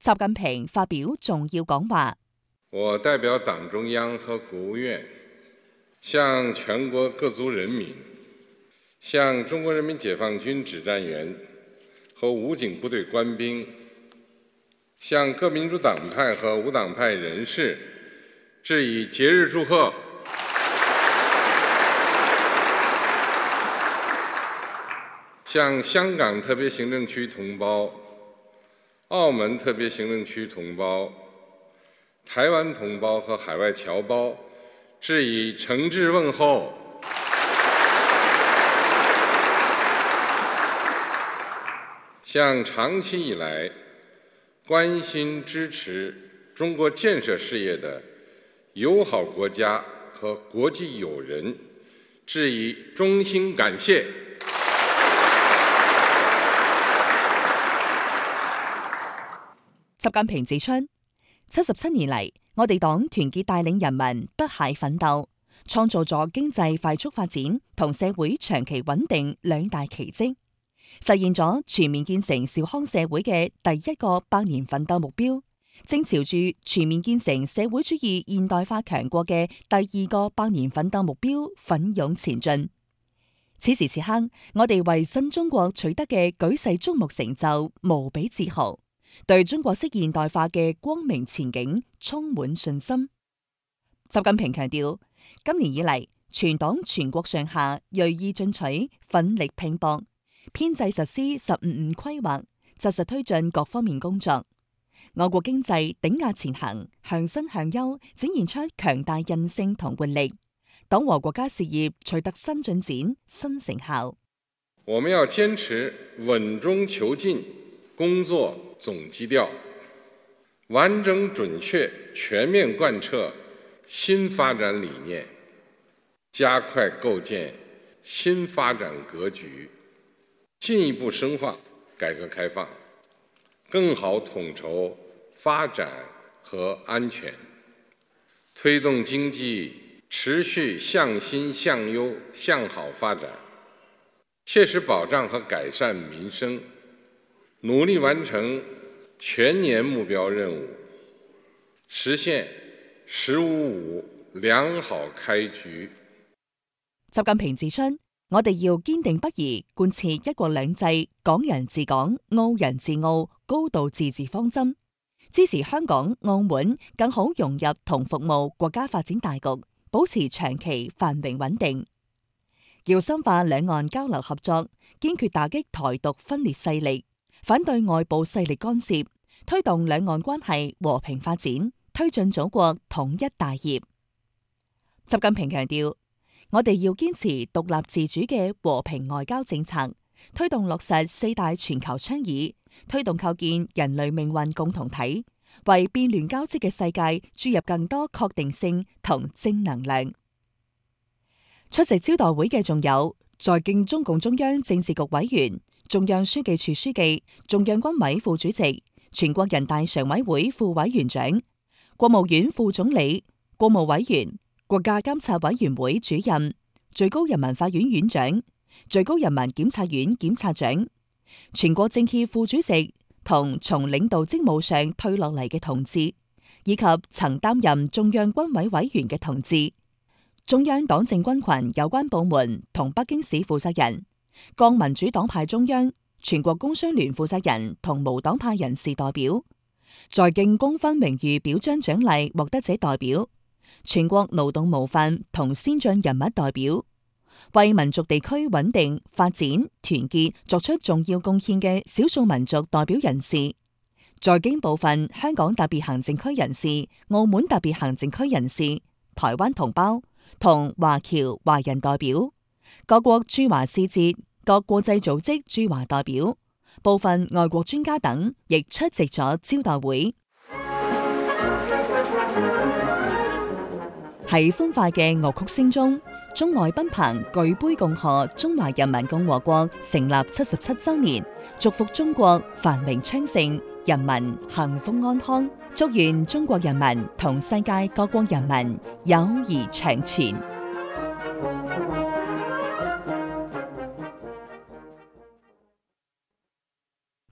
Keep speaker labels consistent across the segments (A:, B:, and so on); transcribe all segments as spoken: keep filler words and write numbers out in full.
A: 習近平發表重要講話。
B: 我代表黨中央和國務院，向全國各族人民、向中國人民解放軍指戰員和武警部隊官兵、向各民主黨派和無黨派人士致以節日祝賀。向香港特別行政區同胞、澳門特別行政區同胞、台灣同胞和海外僑胞致以誠摯問候。向長期以來關心支持中國建設事業的友好國家和國際友人致以衷心感謝。
A: 習近平指出，七十七年嚟，我哋黨團結帶領人民不懈奮鬥，創造咗經濟快速發展同社會長期穩定兩大奇蹟，實現咗全面建成小康社會嘅第一個百年奮鬥目標，正朝住全面建成社會主義現代化強國嘅第二個百年奮鬥目標奮勇前進。此時此刻，我哋為新中國取得嘅舉世矚目成就無比自豪，對中國式現代化嘅光明前景充滿信心。習近平強調，今年以嚟，全黨全國上下銳意進取，奮力拼搏，編制實施十五五規劃，紮實推進各方面工作。我國經濟頂壓前行，向新向優，展現出強大韌性同活力，黨和國家事業取得新進展、新成效。
B: 我們要堅持穩中求進工作總基調，完整準確全面貫徹新發展理念，加快構建新發展格局，進一步深化改革開放，更好統籌發展和安全，推動經濟持續向新向優向好發展，切實保障和改善民生，努力完成全年目標任務，實現“十五五”良好開局。
A: 習近平指出，我哋要堅定不移貫徹一國兩制、港人治港、澳人治澳、高度自治方針，支持香港、澳門更好融入同服務國家發展大局，保持長期繁榮穩定。要深化兩岸交流合作，堅決打擊台獨分裂勢力，反對外部勢力干涉，推動兩岸關係和平發展，推進祖國統一大業。習近平強調，我哋要堅持獨立自主嘅和平外交政策，推動落實四大全球倡議，推動構建人類命運共同體，為變亂交織嘅世界注入更多確定性同正能量。出席招待會嘅仲有在京中共中央政治局委員、中央書記處書記、中央軍委副主席、全國人大常委會副委員長、國務院副總理、國務委員、國家監察委員會主任、最高人民法院院長、最高人民檢察院檢察長、全國政協副主席同從領導職務上退落嚟嘅同志，以及曾擔任中央軍委委員嘅同志，中央黨政軍群有關部門同北京市負責人，各民主黨派中央、全國工商聯負責人同無黨派人士代表，在京功勳榮譽表彰獎勵獲得者代表，全國勞動模範同先進人物代表，為民族地區穩定發展團結作出重要貢獻嘅少數民族代表人士，在京部分香港特別行政區人士、澳門特別行政區人士、台灣同胞同華僑華人代表，各國駐華使節、各國際組織駐華代表、部分外國專家等亦出席咗招待會。喺歡快嘅樂曲聲中，中外賓朋舉杯共賀中華人民共和國成立七十七週年，祝福中國繁榮昌盛，人民幸福安康，祝願中國人民同世界各國人民友誼長存。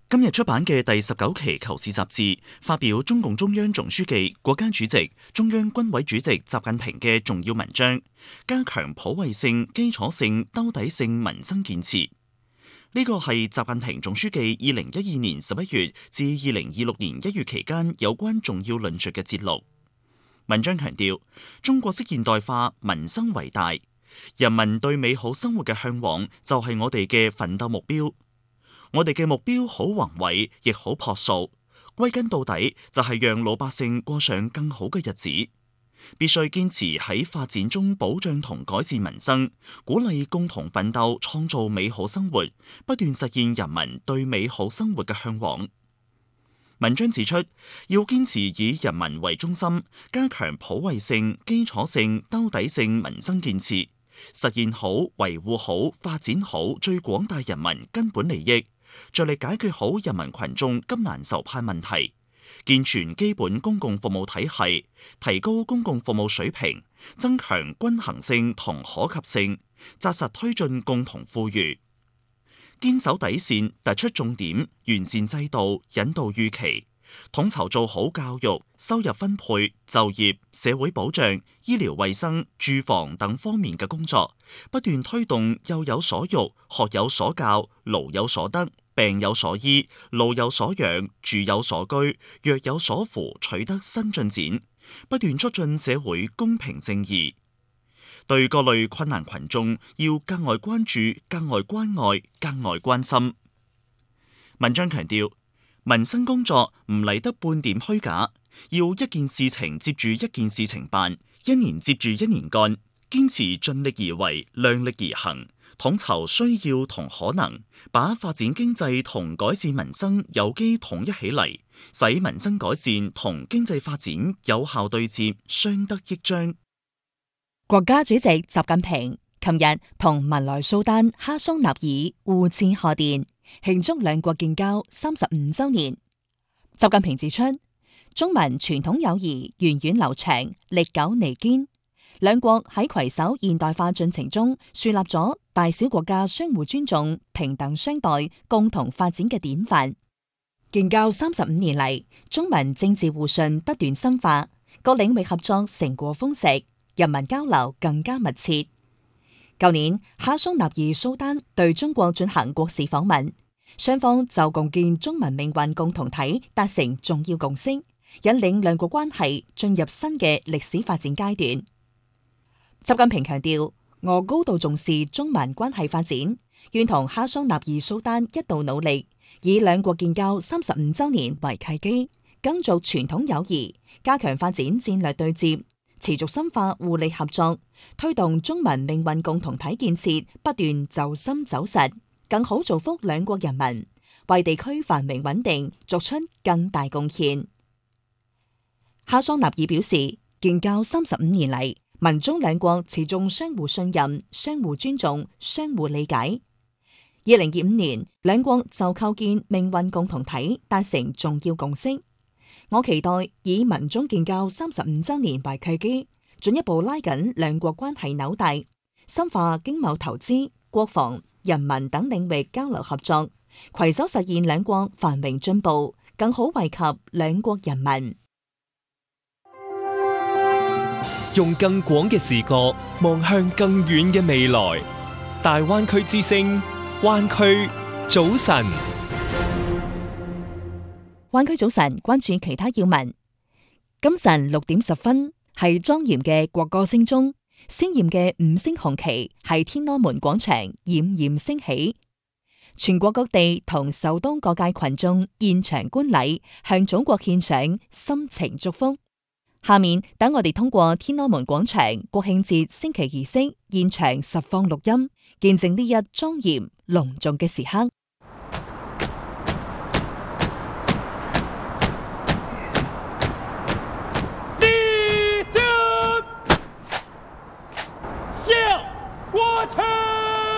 C: 今日出版嘅第十九期《求是》雜誌發表中共中央總書記、國家主席、中央軍委主席習近平嘅重要文章，加強普惠性、基礎性、兜底性民生建設。呢個係習近平總書記二零一二年十一月至二零二六年一月期間有關重要論述嘅節錄。文章強調，中國式現代化民生為大，人民對美好生活嘅向往就係我哋嘅奮鬥目標。我哋嘅目標好宏偉，亦好樸素，歸根到底就係讓老百姓過上更好嘅日子。必須堅持喺發展中保障同改善民生，鼓勵共同奮鬥，創造美好生活，不斷實現人民對美好生活嘅向往。文章指出，要堅持以人民為中心，加強普惠性、基礎性、兜底性民生建設，實現好、維護好、發展好最廣大人民根本利益，着力解決好人民群眾急難愁盼問題，健全基本公共服務體系，提高公共服務水平，增強均衡性同可及性，紮實推進共同富裕。堅守底線，突出重點，完善制度，引導預期，統籌做好教育、收入分配、就業、社會保障、醫療衛生、住房等方面嘅工作，不斷推動幼有所育、學有所教、勞有所得、病有所醫、老有所養、住有所居、弱有所扶，取得新進展，不斷促進社會公平正義。對各類困難群眾要格外關注、格外關愛、格外關心。文章強調，民生工作唔嚟得半點虛假，要一件事情接住一件事情辦，一年接住一年幹，堅持盡力而為、量力而行，統籌需要同可能，把發展經濟同改善民生有機統一起嚟，使民生改善同經濟發展有效對接，相得益彰。
A: 國家主席習近平琴日同文萊蘇丹哈桑納爾互致賀電，慶祝兩國建交三十五周年。習近平指出，中民傳統友誼源遠流長、歷久彌堅，兩國喺攜手現代化進程中樹立咗大小國家相互尊重、平等相待、共同發展嘅典範。建交三十五年嚟，中民政治互信不斷深化，各領域合作成果豐碩，人民交流更加密切。舊年，哈桑納爾蘇丹對中國進行國事訪問，雙方就共建中民命運共同體達成重要共識，引領兩國關係進入新嘅歷史發展階段。習近平強調，我高度重視中民關係發展，願同哈桑納爾蘇丹一道努力，以兩國建交三十五周年為契機，更續傳統友誼，加強發展戰略對接，持續深化互利合作，推動中民命運共同體建設不斷走深走實，更好造福兩國人民，為地區繁榮穩定作出更大貢獻。哈桑納爾表示，建交三十五年嚟，民中兩國始終相互信任、相互尊重、相互理解。二零二五年，兩國就構建命運共同體達成重要共識。我期待以民中建交三十五周年為契機，進一步拉緊兩國關係紐帶，深化經貿投資、國防、人民等領域交流合作，攜手實現兩國繁榮進步，更好惠及兩國人民。
D: 用更廣嘅視角望向更遠嘅未來，大灣區之聲，灣區早晨。
A: 灣區早晨，關注其他要聞。今晨六點十分，係莊嚴嘅國歌聲中，鮮豔嘅五星紅旗喺天安門廣場冉冉升起。全國各地同首都各界群眾現場觀禮，向祖國獻上深情祝福。下面等我哋通過天安門廣場國慶節升旗儀式現場實況錄音，見證呢一莊嚴隆重嘅時刻。